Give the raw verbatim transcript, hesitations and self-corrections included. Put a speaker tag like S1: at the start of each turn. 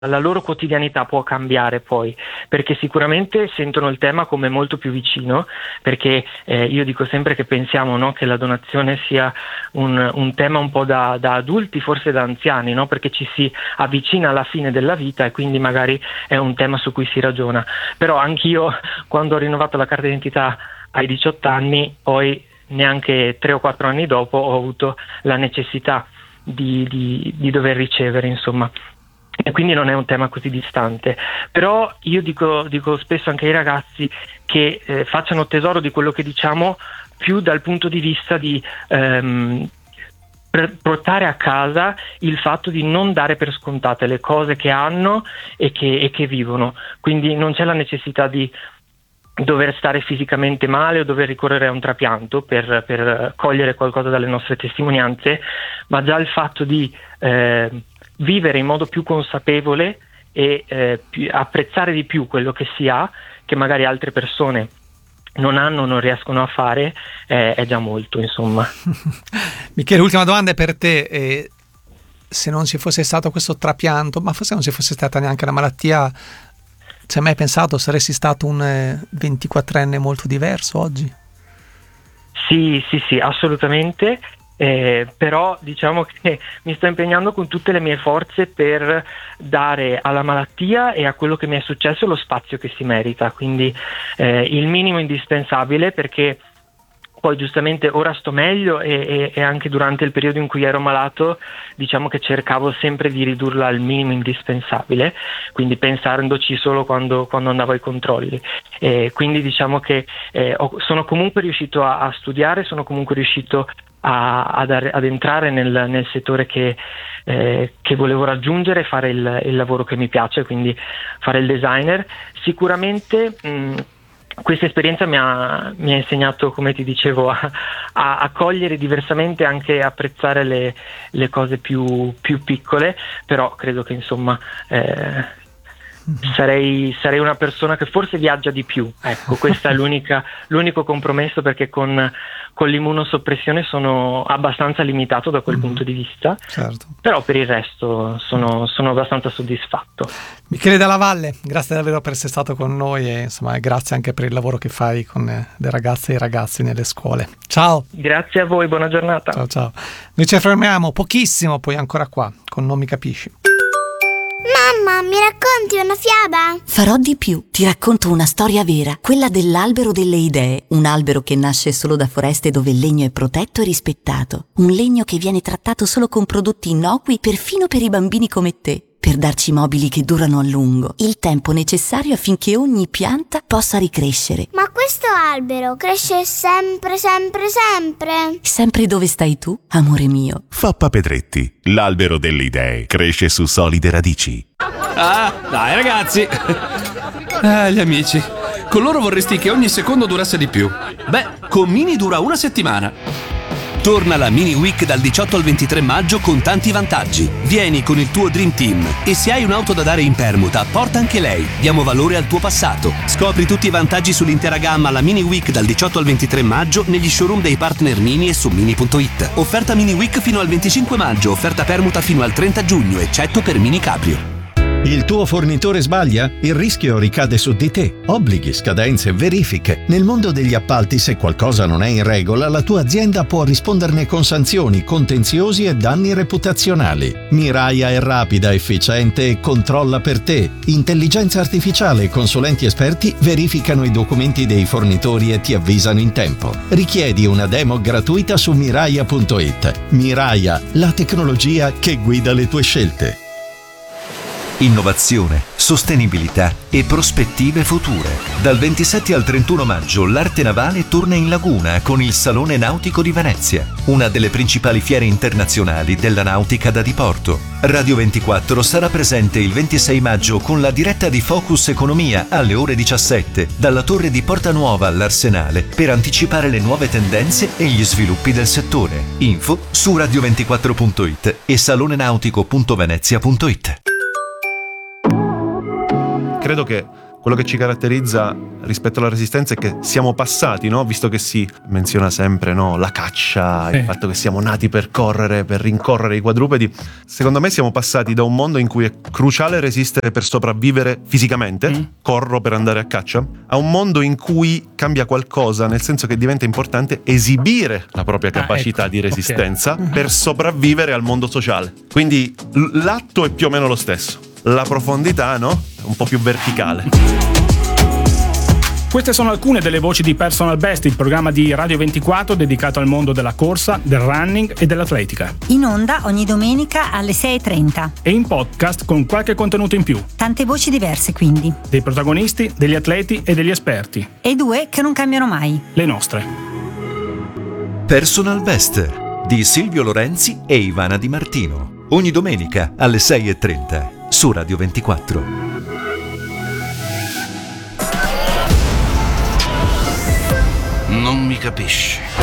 S1: la loro quotidianità può cambiare poi, perché sicuramente sentono il tema come molto più vicino, perché eh, io dico sempre che pensiamo, no, che la donazione sia un, un tema un po' da, da adulti, forse da anziani, no, perché ci si avvicina alla fine della vita e quindi magari è un tema su cui si ragiona. Però anch'io, quando ho rinnovato la carta d'identità ai diciotto anni, poi neanche tre o quattro anni dopo ho avuto la necessità di, di, di dover ricevere, insomma. E quindi non è un tema così distante. Però io dico, dico spesso anche ai ragazzi che eh, facciano tesoro di quello che diciamo più dal punto di vista di ehm, per portare a casa il fatto di non dare per scontate le cose che hanno e che, e che vivono. Quindi non c'è la necessità di dover stare fisicamente male o dover ricorrere a un trapianto per, per cogliere qualcosa dalle nostre testimonianze, ma già il fatto di eh, vivere in modo più consapevole e eh, più, apprezzare di più quello che si ha, che magari altre persone non hanno, non riescono a fare, eh, è già molto, insomma.
S2: Michele, ultima domanda è per te. Eh, se non ci fosse stato questo trapianto, ma forse non ci fosse stata neanche la malattia, ci hai mai pensato saresti stato un eh, ventiquattrenne molto diverso oggi?
S1: Sì, sì, sì, assolutamente. Eh, però diciamo che mi sto impegnando con tutte le mie forze per dare alla malattia e a quello che mi è successo lo spazio che si merita, quindi eh, il minimo indispensabile, perché poi giustamente ora sto meglio e, e, e anche durante il periodo in cui ero malato diciamo che cercavo sempre di ridurla al minimo indispensabile, quindi pensandoci solo quando, quando andavo ai controlli. E quindi diciamo che eh, ho, sono comunque riuscito a, a studiare, sono comunque riuscito a, ad, ad entrare nel, nel settore che, eh, che volevo raggiungere, fare il, il lavoro che mi piace, quindi fare il designer. Sicuramente mh, questa esperienza mi ha, mi ha insegnato, come ti dicevo, a, a, a cogliere diversamente, anche apprezzare le, le cose più, più piccole, però credo che insomma eh, sarei, sarei una persona che forse viaggia di più, ecco, questo è l'unica, l'unico compromesso, perché con, con l'immunosoppressione sono abbastanza limitato da quel mm-hmm. punto di vista, certo. Però per il resto sono, sono abbastanza soddisfatto.
S2: Michele Dalla Valle, grazie davvero per essere stato con noi e insomma grazie anche per il lavoro che fai con le ragazze e i ragazzi nelle scuole. Ciao.
S1: Grazie a voi, buona giornata.
S2: Ciao ciao. Noi ci fermiamo pochissimo, poi ancora qua con Non mi capisci.
S3: Mamma, mi racconti una fiaba?
S4: Farò di più, ti racconto una storia vera, quella dell'albero delle idee, un albero che nasce solo da foreste dove il legno è protetto e rispettato, un legno che viene trattato solo con prodotti innocui perfino per i bambini come te, per darci mobili che durano a lungo, il tempo necessario affinché ogni pianta possa ricrescere.
S3: Ma questo albero cresce sempre, sempre, sempre?
S4: Sempre dove stai tu, amore mio.
S5: Fappa Pedretti, l'albero delle idee, cresce su solide radici.
S6: Ah, dai ragazzi! Ah, gli amici. Con loro vorresti che ogni secondo durasse di più. Beh, con Mini dura una settimana. Torna la Mini Week dal diciotto al ventitré maggio con tanti vantaggi. Vieni con il tuo Dream Team e se hai un'auto da dare in permuta, porta anche lei. Diamo valore al tuo passato. Scopri tutti i vantaggi sull'intera gamma alla Mini Week dal diciotto al ventitré maggio negli showroom dei partner Mini e su mini punto it. Offerta Mini Week fino al venticinque maggio, offerta permuta fino al trenta giugno, eccetto per Mini Cabrio.
S7: Il tuo fornitore sbaglia? Il rischio ricade su di te. Obblighi, scadenze, verifiche. Nel mondo degli appalti, se qualcosa non è in regola, la tua azienda può risponderne con sanzioni, contenziosi e danni reputazionali. Miraia è rapida, efficiente e controlla per te. Intelligenza artificiale e consulenti esperti verificano i documenti dei fornitori e ti avvisano in tempo. Richiedi una demo gratuita su miraia punto it. Miraia, la tecnologia che guida le tue scelte.
S8: Innovazione, sostenibilità e prospettive future. Dal ventisette al trentuno maggio l'Arte Navale torna in laguna con il Salone Nautico di Venezia, una delle principali fiere internazionali della nautica da diporto. Radio ventiquattro sarà presente il ventisei maggio con la diretta di Focus Economia alle ore diciassette dalla torre di Porta Nuova all'Arsenale per anticipare le nuove tendenze e gli sviluppi del settore. Info su radio ventiquattro punto it e salonenautico punto venezia punto it.
S9: credo che quello che ci caratterizza rispetto alla resistenza è che siamo passati, no? Visto che si menziona sempre, no? La caccia,
S10: sì.
S9: il fatto che siamo nati per correre, per rincorrere i quadrupedi. Secondo me siamo passati da un mondo in cui è cruciale resistere per sopravvivere fisicamente, mm. corro per andare a caccia, a un mondo in cui cambia qualcosa, nel senso che diventa importante esibire la propria capacità ah, ecco. di resistenza okay. per sopravvivere al mondo sociale. Quindi l'atto è più o meno lo stesso. La profondità, no? Un po' più verticale.
S10: Queste sono alcune delle voci di Personal Best, il programma di Radio ventiquattro dedicato al mondo della corsa, del running e dell'atletica.
S11: In onda ogni domenica alle sei e trenta.
S10: E in podcast con qualche contenuto in più.
S11: Tante voci diverse quindi.
S10: Dei protagonisti, degli atleti e degli esperti.
S11: E due che non cambiano mai.
S10: Le nostre.
S8: Personal Best di Silvio Lorenzi e Ivana Di Martino. Ogni domenica alle sei e trenta. Su Radio ventiquattro.
S12: Non mi capisci.